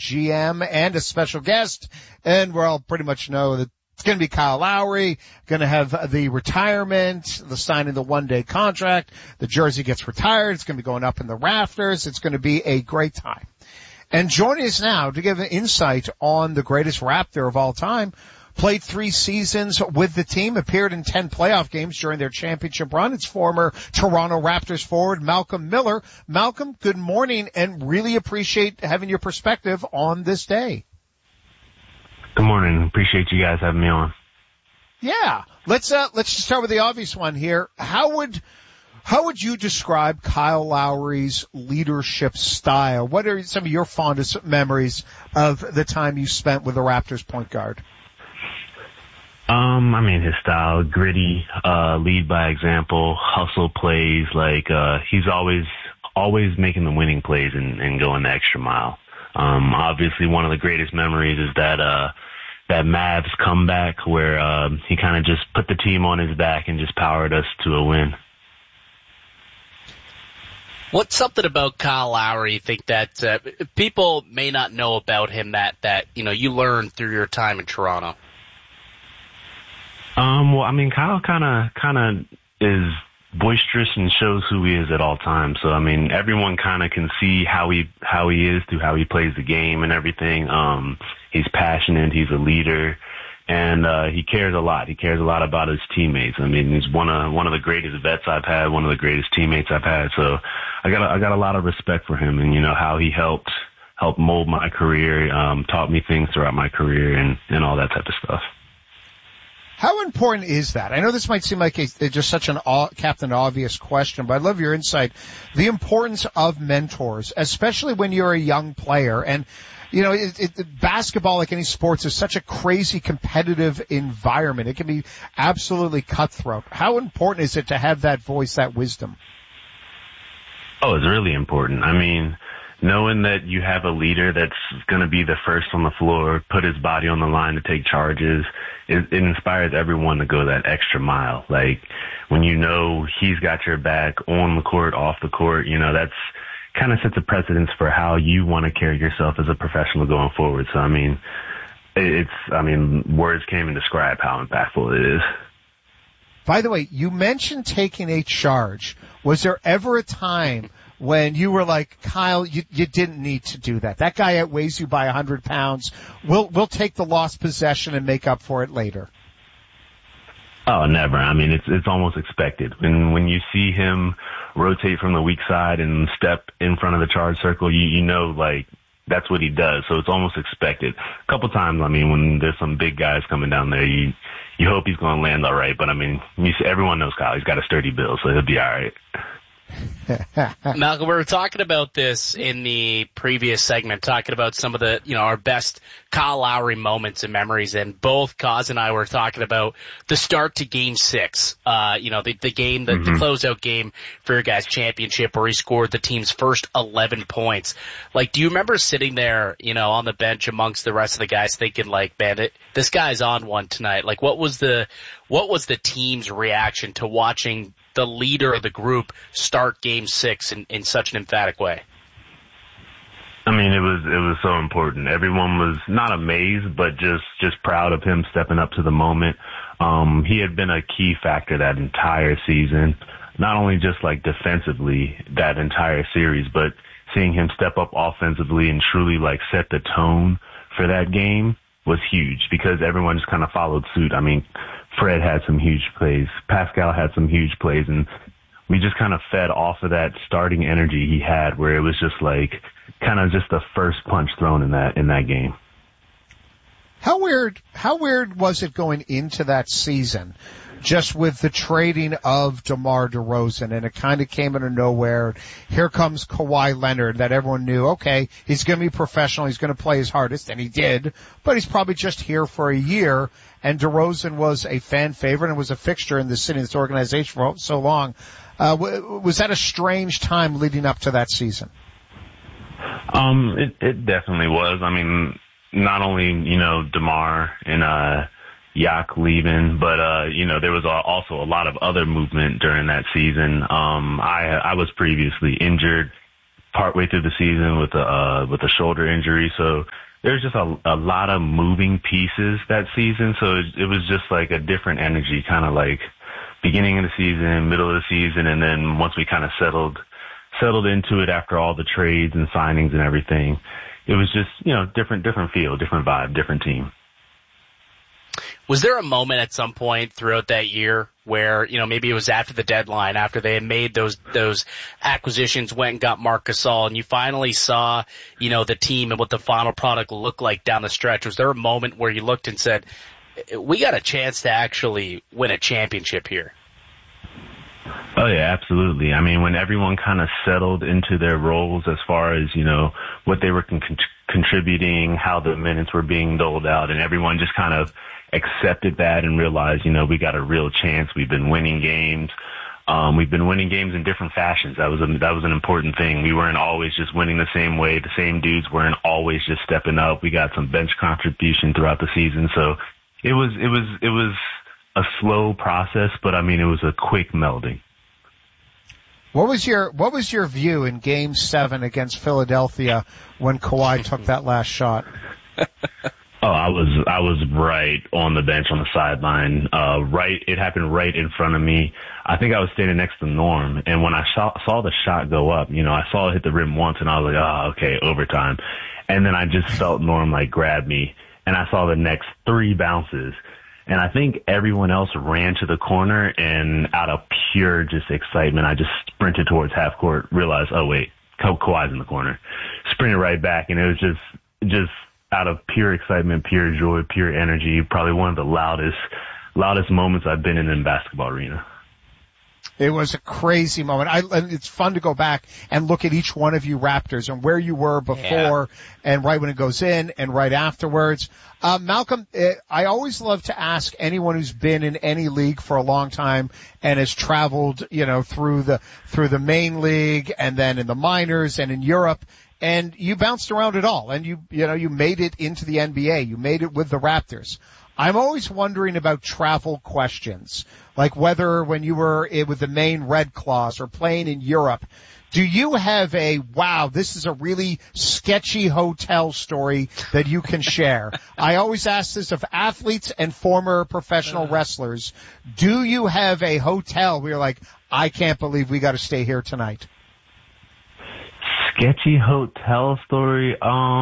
GM, and a special guest. And we'll pretty much know that it's going to be Kyle Lowry, going to have the retirement, the signing the one-day contract. The jersey gets retired. It's going to be going up in the rafters. It's going to be a great time. And joining us now to give an insight on the greatest Raptor of all time, played 3 seasons with the team, appeared in 10 playoff games during their championship run. It's former Toronto Raptors forward Malcolm Miller. Malcolm, good morning, and really appreciate having your perspective on this day. Good morning. Appreciate you guys having me on. Yeah. Let's just start with the obvious one here. How would you describe Kyle Lowry's leadership style? What are some of your fondest memories of the time you spent with the Raptors point guard? I mean, his style, gritty, lead by example, hustle plays, he's always making the winning plays and going the extra mile. Obviously one of the greatest memories is that Mavs comeback where, he kind of just put the team on his back and just powered us to a win. What's something about Kyle Lowry you think that people may not know about him that you learned through your time in Toronto? Well, I mean, Kyle kind of is boisterous and shows who he is at all times. So, I mean, everyone kind of can see how he is through how he plays the game and everything. He's passionate. He's a leader. And he cares a lot. He cares a lot about his teammates. I mean, he's one of the greatest vets I've had, one of the greatest teammates I've had. So I got a lot of respect for him and, how he helped mold my career, taught me things throughout my career and all that type of stuff. How important is that? I know this might seem like just such an Captain Obvious question, but I'd love your insight. The importance of mentors, especially when you're a young player. And, basketball, like any sports, is such a crazy competitive environment. It can be absolutely cutthroat. How important is it to have that voice, that wisdom? Oh, it's really important. I mean, knowing that you have a leader that's going to be the first on the floor, put his body on the line to take charges, it inspires everyone to go that extra mile. Like, when he's got your back on the court, off the court, that's kind of sets a precedence for how you want to carry yourself as a professional going forward. So, I mean, words can't even describe how impactful it is. By the way, you mentioned taking a charge. Was there ever a time when you were like, Kyle, you didn't need to do that? That guy outweighs you by 100 pounds. We'll take the lost possession and make up for it later. Oh, never. I mean, it's almost expected. When you see him rotate from the weak side and step in front of the charge circle, that's what he does. So it's almost expected. A couple times, I mean, when there's some big guys coming down there, you hope he's going to land all right. But I mean, everyone knows Kyle. He's got a sturdy build, so he'll be all right. Malcolm, we were talking about this in the previous segment, talking about some of the, our best Kyle Lowry moments and memories, and both Kaz and I were talking about the start to Game 6, the game, the closeout game for your guys' championship where he scored the team's first 11 points. Like, do you remember sitting there, on the bench amongst the rest of the guys thinking, like, man, this guy's on one tonight? Like, what was the team's reaction to watching the leader of the group start Game 6 in such an emphatic way? I mean, it was so important. Everyone was not amazed, but just proud of him stepping up to the moment. He had been a key factor that entire season, not only just like defensively that entire series, but seeing him step up offensively and truly like set the tone for that game was huge because everyone just kind of followed suit. I mean, Fred had some huge plays. Pascal had some huge plays, and we just kind of fed off of that starting energy he had where it was just like kind of just the first punch thrown in that game. How weird was it going into that season just with the trading of DeMar DeRozan, and it kind of came out of nowhere. Here comes Kawhi Leonard that everyone knew, okay, he's going to be professional, he's going to play his hardest, and he did, but he's probably just here for a year, and DeRozan was a fan favorite and was a fixture in this city, this organization for so long. Was that a strange time leading up to that season? It definitely was. I mean, not only, DeMar and, Yak leaving, but, there was also a lot of other movement during that season. I was previously injured partway through the season with a shoulder injury. So there's just a lot of moving pieces that season. So it was just like a different energy, kind of like beginning of the season, middle of the season. And then once we kind of settled into it after all the trades and signings and everything, it was just, different feel, different vibe, different team. Was there a moment at some point throughout that year where, maybe it was after the deadline, after they had made those acquisitions, went and got Marc Gasol, and you finally saw, the team and what the final product looked like down the stretch? Was there a moment where you looked and said, we got a chance to actually win a championship here? Oh yeah, absolutely. I mean, when everyone kind of settled into their roles as far as, what they were contributing, how the minutes were being doled out, and everyone just kind of accepted that and realized, we got a real chance. We've been winning games. We've been winning games in different fashions. That was an important thing. We weren't always just winning the same way. The same dudes weren't always just stepping up. We got some bench contribution throughout the season. So it was a slow process, but I mean, it was a quick melding. What was your view in Game 7 against Philadelphia when Kawhi took that last shot? Oh, I was right on the bench on the sideline. It happened right in front of me. I think I was standing next to Norm, and when I saw the shot go up, I saw it hit the rim once, and I was like, oh, okay, overtime. And then I just felt Norm grab me, and I saw the next 3 bounces. And I think everyone else ran to the corner, and out of pure just excitement, I just sprinted towards half court, realized, oh wait, Kawhi's in the corner. Sprinted right back, and it was just out of pure excitement, pure joy, pure energy, probably one of the loudest moments I've been in a basketball arena. It was a crazy moment. It's fun to go back and look at each one of you Raptors and where you were before and right when it goes in and right afterwards. Malcolm, I always love to ask anyone who's been in any league for a long time and has traveled, through the main league and then in the minors and in Europe. And you bounced around it all, and you made it into the NBA. You made it with the Raptors. I'm always wondering about travel questions, like whether when you were with the Maine Red Claws or playing in Europe, do you have wow, this is a really sketchy hotel story that you can share? I always ask this of athletes and former professional wrestlers. Do you have a hotel where you're like, I can't believe we got to stay here tonight? Sketchy hotel story,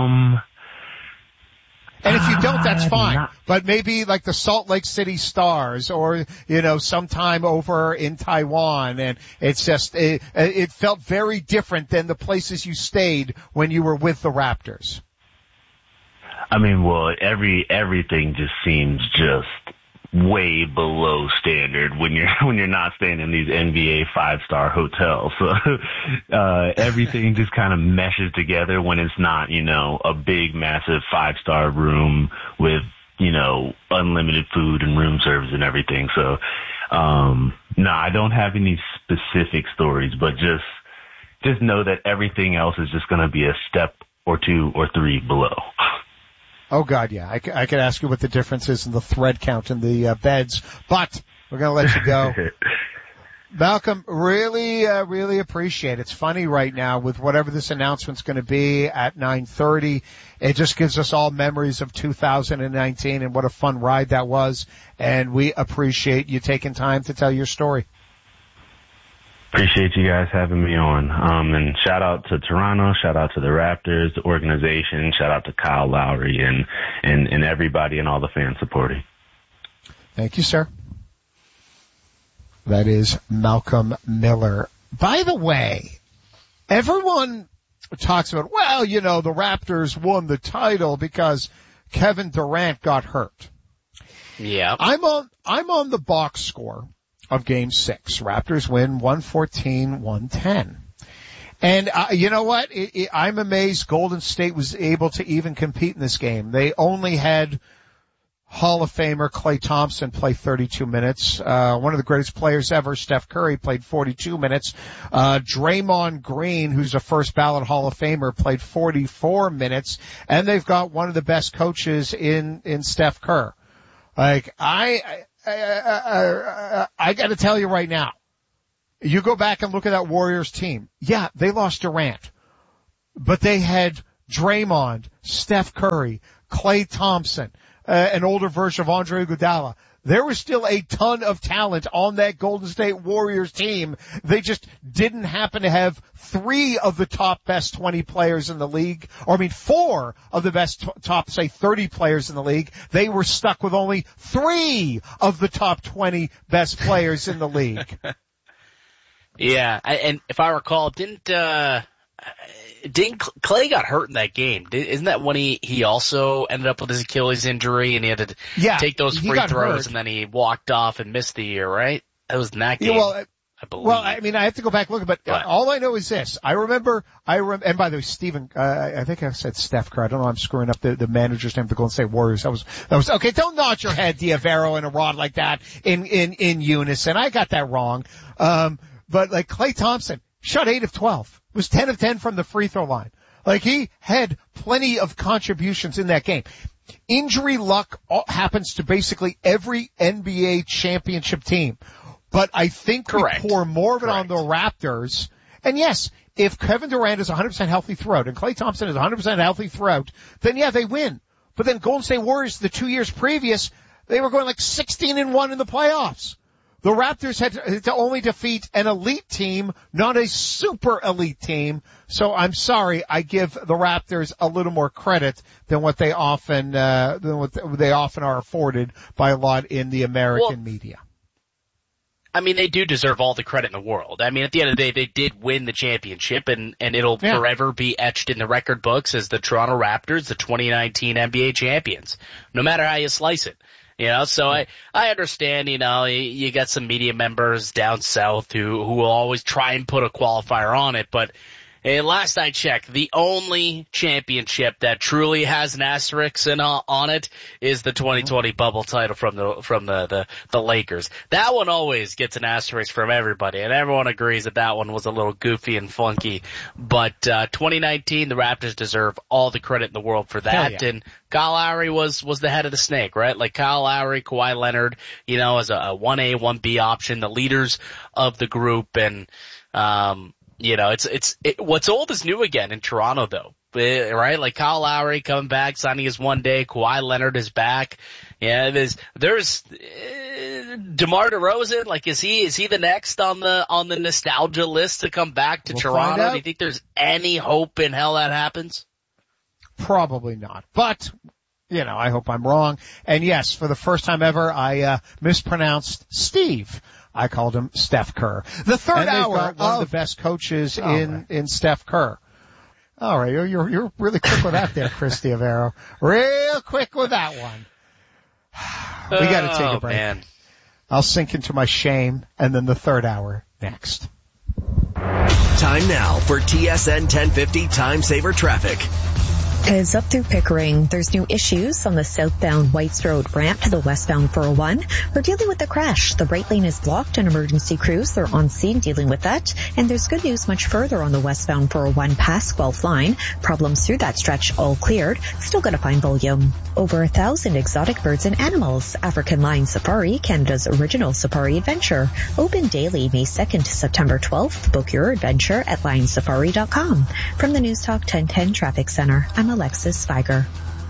And if you don't, that's fine. But maybe like the Salt Lake City Stars or, sometime over in Taiwan. And it's just, it felt very different than the places you stayed when you were with the Raptors. I mean, well, everything just seems just way below standard when you're not staying in these NBA 5-star hotels. So, everything just kind of meshes together when it's not, a big, massive 5-star room with, unlimited food and room service and everything. So, no, I don't have any specific stories, but just know that everything else is just going to be a step or 2 or 3 below. Oh God, yeah. I could ask you what the difference is in the thread count in the beds, but we're going to let you go. Malcolm, really appreciate it. It's funny right now with whatever this announcement's going to be at 9:30. It just gives us all memories of 2019 and what a fun ride that was. And we appreciate you taking time to tell your story. Appreciate you guys having me on. And shout out to Toronto, shout out to the Raptors, the organization, shout out to Kyle Lowry and everybody and all the fans supporting. Thank you, sir. That is Malcolm Miller. By the way, everyone talks about, the Raptors won the title because Kevin Durant got hurt. Yeah. I'm on the box score of Game 6. Raptors win 114-110. And you know what? I'm amazed Golden State was able to even compete in this game. They only had Hall of Famer Klay Thompson play 32 minutes. One of the greatest players ever, Steph Curry, played 42 minutes. Draymond Green, who's a first ballot Hall of Famer, played 44 minutes. And they've got one of the best coaches in Steph Kerr. Like, I got to tell you right now, you go back and look at that Warriors team. Yeah, they lost Durant. but they had Draymond, Steph Curry, Klay Thompson, an older version of Andre Iguodala. There was still a ton of talent on that Golden State Warriors team. They just didn't happen to have 3 of the top best 20 players in the league. 4 of the best top, say, 30 players in the league. They were stuck with only 3 of the top 20 best players in the league. Yeah, and if I recall, didn't Klay got hurt in that game? Isn't that when he also ended up with his Achilles injury and he had to take those free throws and then he walked off and missed the year, right? That was in that game. Yeah, I believe. Well, I have to go back and look, but all I know is this. I remember, and by the way, Steven, I think I said Steph Curry. I don't know, I'm screwing up the manager's name of the Golden State Warriors. That was, okay, don't nod your head, Diavero, and a rod like that in unison. I got that wrong. But like Klay Thompson shot 8 of 12. Was 10 of 10 from the free throw line. Like he had plenty of contributions in that game. Injury luck happens to basically every NBA championship team. But I think we pour more of it on the Raptors. And yes, if Kevin Durant is 100% healthy throughout and Klay Thompson is 100% healthy throughout, then yeah, they win. But then Golden State Warriors, the 2 years previous, they were going like 16-1 in the playoffs. The Raptors had to only defeat an elite team, not a super elite team. So I'm sorry, I give the Raptors a little more credit than what they often are afforded by a lot in the American media. I mean, they do deserve all the credit in the world. I mean, at the end of the day, they did win the championship, and it'll forever be etched in the record books as the Toronto Raptors, the 2019 NBA champions, no matter how you slice it. You know, so I understand, you know, you got some media members down south who will always try and put a qualifier on it, but last I checked, the only championship that truly has an asterisk on it is the 2020 bubble title from the Lakers. That one always gets an asterisk from everybody, and everyone agrees that one was a little goofy and funky. But 2019, the Raptors deserve all the credit in the world for that. And Kyle Lowry was the head of the snake, right? Like Kyle Lowry, Kawhi Leonard, you know, as a 1A, 1B option, the leaders of the group, and you know, what's old is new again in Toronto though, right? Like Kyle Lowry coming back, signing his 1 day. Kawhi Leonard is back. Yeah, there's DeMar DeRozan. Like, is he the next on the nostalgia list to come back to Toronto? Do you think there's any hope in hell that happens? Probably not, but you know, I hope I'm wrong. And yes, for the first time ever, I mispronounced Steve. I called him Steph Kerr. The third hour, one of the best coaches in Steph Kerr. All right, you're really quick with that there, Chris Diavero. Real quick with that one. We got to take a break. Man. I'll sink into my shame, and then the third hour next. Time now for TSN 1050 Time Saver Traffic. As up through Pickering, there's new issues on the southbound Whites Road ramp to the westbound 401. We're dealing with a crash. The right lane is blocked and emergency crews are on scene dealing with that. And there's good news much further on the westbound 401 past Guelph line. Problems through that stretch all cleared. Still gonna find volume. Over 1,000 exotic birds and animals. African Lion Safari, Canada's original safari adventure. Open daily May 2nd to September 12th. Book your adventure at lionsafari.com. From the News Talk 1010 Traffic Center, I'm Alexis Spiger.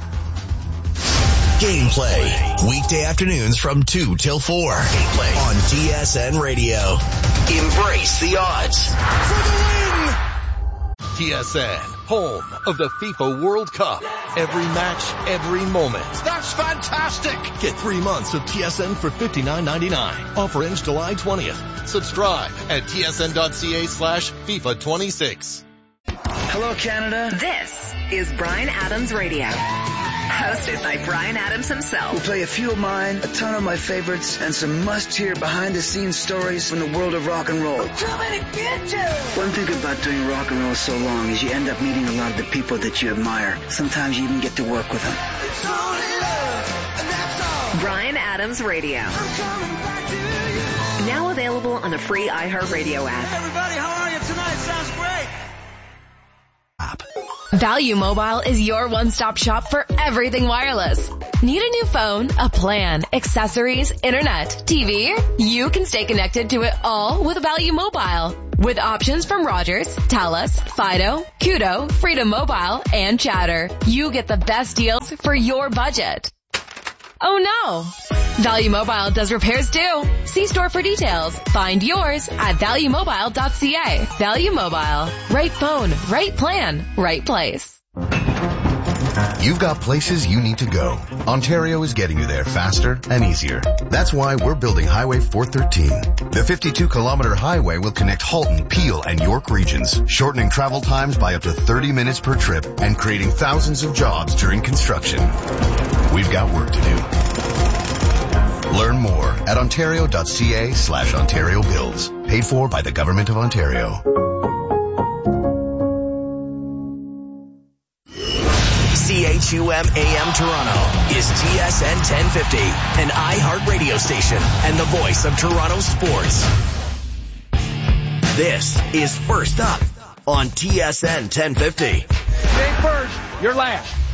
Gameplay. Weekday afternoons from 2 till 4. Gameplay on TSN Radio. Embrace the odds. For the win! TSN, home of the FIFA World Cup. Every match, every moment. That's fantastic! Get 3 months of TSN for $59.99. Offer ends July 20th. Subscribe at tsn.ca/FIFA26. Hello, Canada. This is Bryan Adams Radio. Hosted by Bryan Adams himself. We'll play a few of mine, a ton of my favorites, and some must-hear behind-the-scenes stories from the world of rock and roll. Too many bitches! One thing about doing rock and roll so long is you end up meeting a lot of the people that you admire. Sometimes you even get to work with them. It's only love, and that's all. Bryan Adams Radio. I'm coming back to you. Now available on the free iHeartRadio app. Hey everybody, how are you tonight? Sounds great. Value Mobile is your one-stop shop for everything wireless. Need a new phone, a plan, accessories, internet, TV? You can stay connected to it all with Value Mobile. With options from Rogers, TELUS, Fido, Koodo, Freedom Mobile, and Chatter, you get the best deals for your budget. Oh no! Value Mobile does repairs too. See store for details. Find yours at valuemobile.ca. Value Mobile. Right phone, right plan, right place. You've got places you need to go. Ontario is getting you there faster and easier. That's why we're building Highway 413. The 52-kilometer highway will connect Halton, Peel, and York regions, shortening travel times by up to 30 minutes per trip and creating thousands of jobs during construction. We've got work to do. Learn more at ontario.ca/Ontario Builds. Paid for by the Government of Ontario. CHUM AM Toronto is TSN 1050, an iHeart radio station and the voice of Toronto sports. This is First Up on TSN 1050. Stay first, you're last.